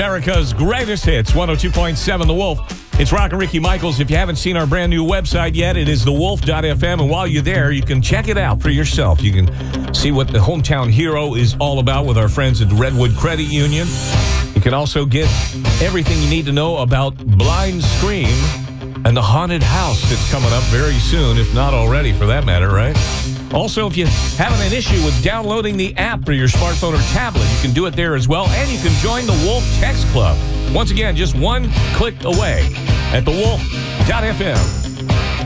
America's greatest hits, 102.7 The Wolf. It's Rock and Ricky Michaels. If you haven't seen our brand new website yet, it is thewolf.fm. And while you're there, you can check it out for yourself. You can see what the Hometown Hero is all about with our friends at Redwood Credit Union. You can also get everything you need to know about Blind Scream and the haunted house that's coming up very soon, if not already for that matter, right? Also, if you're having an issue with downloading the app for your smartphone or tablet, you can do it there as well. And you can join the Wolf Text Club. Once again, just one click away at thewolf.fm.